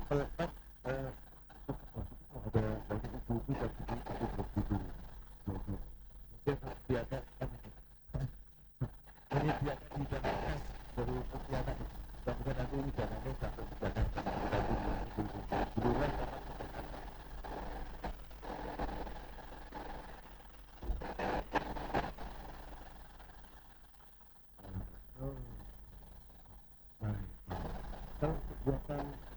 kalau kan eh, ada banyak ibu-ibu yang belum tidur mungkin biarkan kan menyediakan hidangan khas dari Pontianak dan bukan nanti hidangannya sampai hidangan di luar sama oh, baik. Kalau kegiatan